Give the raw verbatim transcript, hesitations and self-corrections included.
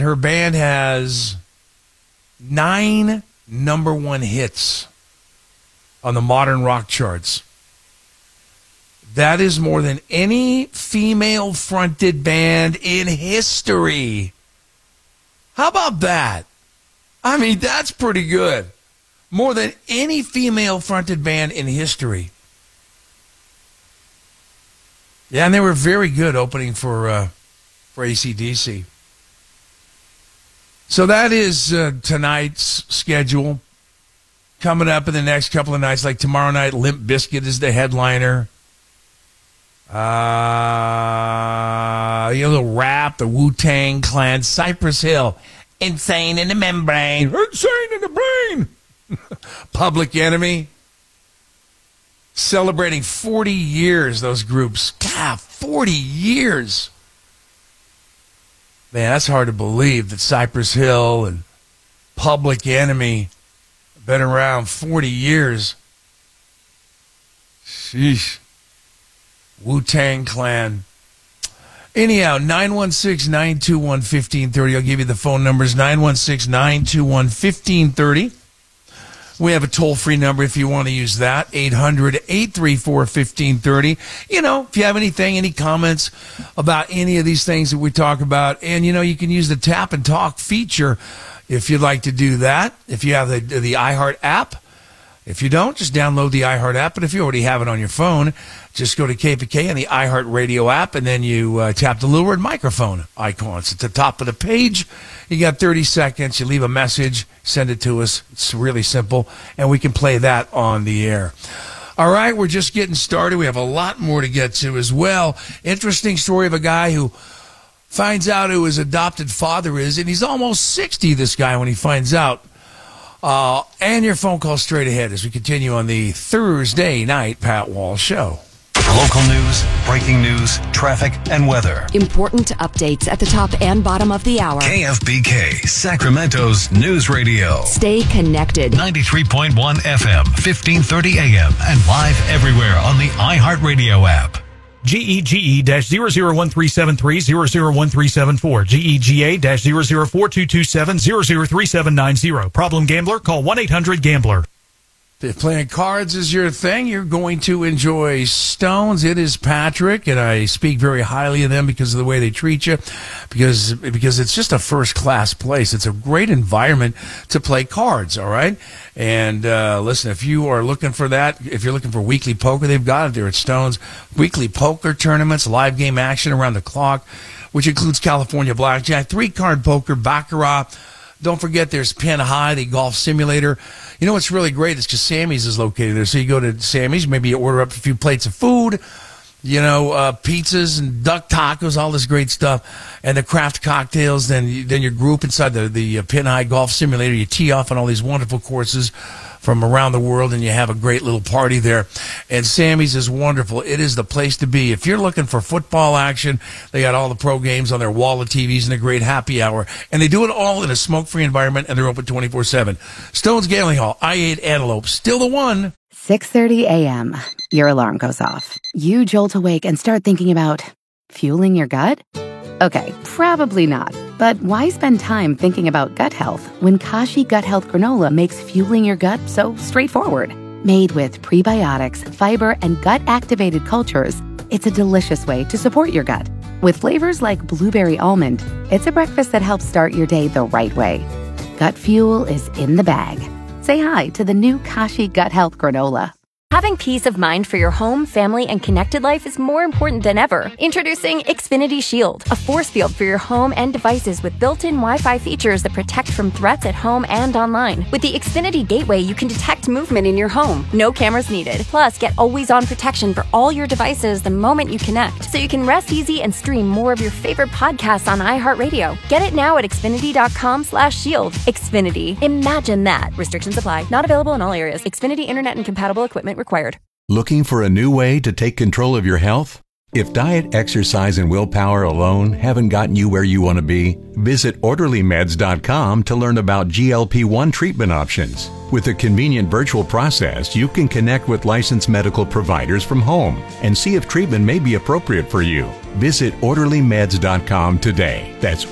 Her band has nine number one hits on the modern rock charts. That is more than any female-fronted band in history. How about that? I mean, that's pretty good. More than any female-fronted band in history. Yeah, and they were very good opening for uh, for A C D C. So that is uh, tonight's schedule. Coming up in the next couple of nights, like tomorrow night, Limp Bizkit is the headliner. Uh, you know, the Rap, the Wu-Tang Clan, Cypress Hill, Insane in the Membrane, Insane in the Brain. Public Enemy. Celebrating forty years, those groups. God, forty years. Man, that's hard to believe that Cypress Hill and Public Enemy have been around forty years. Sheesh. Wu-Tang Clan. Anyhow, nine one six, nine two one, one five three zero. I'll give you the phone numbers, nine one six, nine two one, one five three zero. We have a toll-free number if you want to use that, eight hundred, eight three four, one five three zero. You know, if you have anything, any comments about any of these things that we talk about, and, you know, you can use the Tap and Talk feature if you'd like to do that, if you have the, the iHeart app. If you don't, just download the iHeart app. But if you already have it on your phone, just go to K P K and the iHeart Radio app, and then you uh, tap the little word microphone icon. It's at the top of the page. You got thirty seconds. You leave a message, send it to us. It's really simple, and we can play that on the air. All right, we're just getting started. We have a lot more to get to as well. Interesting story of a guy who finds out who his adopted father is, and he's almost sixty, this guy, when he finds out. Uh, and your phone call straight ahead as we continue on the Thursday night Pat Walsh Show. Local news, breaking news, traffic, and weather. Important updates at the top and bottom of the hour. K F B K, Sacramento's news radio. Stay connected. ninety-three point one F M, fifteen thirty A M, and live everywhere on the iHeartRadio app. G E G E zero zero one three seven three zero zero one three seven four. G E G A zero zero four two two seven zero zero three seven nine zero. Problem gambler? Call one eight hundred gambler. If playing cards is your thing, you're going to enjoy Stones. It is Patrick, and I speak very highly of them because of the way they treat you, because because it's just a first-class place. It's a great environment to play cards, all right? And uh, listen, if you are looking for that, if you're looking for weekly poker, they've got it there at Stones. Weekly poker tournaments, live game action around the clock, which includes California Blackjack, three-card poker, Baccarat. Don't forget there's Pin High, the golf simulator. You know what's really great is because Sammy's is located there. So you go to Sammy's, maybe you order up a few plates of food, you know, uh, pizzas and duck tacos, all this great stuff, and the craft cocktails. Then you, then your group inside the, the uh, Pin High golf simulator, you tee off on all these wonderful courses from around the world, and you have a great little party there. And Sammy's is wonderful. It is the place to be. If you're looking for football action, they got all the pro games on their wall of T Vs and a great happy hour. And they do it all in a smoke-free environment, and they're open twenty-four seven. Stone's Gambling Hall, I eight Antelope, still the one. six thirty a.m. Your alarm goes off. You jolt awake and start thinking about fueling your gut? Okay, probably not. But why spend time thinking about gut health when Kashi Gut Health Granola makes fueling your gut so straightforward? Made with prebiotics, fiber, and gut-activated cultures, it's a delicious way to support your gut. With flavors like blueberry almond, it's a breakfast that helps start your day the right way. Gut fuel is in the bag. Say hi to the new Kashi Gut Health Granola. Having peace of mind for your home, family, and connected life is more important than ever. Introducing Xfinity Shield, a force field for your home and devices with built-in Wi-Fi features that protect from threats at home and online. With the Xfinity Gateway, you can detect movement in your home. No cameras needed. Plus, get always-on protection for all your devices the moment you connect, so you can rest easy and stream more of your favorite podcasts on iHeartRadio. Get it now at Xfinity.com slash shield. Xfinity. Imagine that. Restrictions apply. Not available in all areas. Xfinity Internet and compatible equipment required. Looking for a new way to take control of your health? If diet, exercise, and willpower alone haven't gotten you where you want to be, visit orderly meds dot com to learn about G L P one treatment options. With a convenient virtual process, you can connect with licensed medical providers from home and see if treatment may be appropriate for you. Visit orderly meds dot com today. That's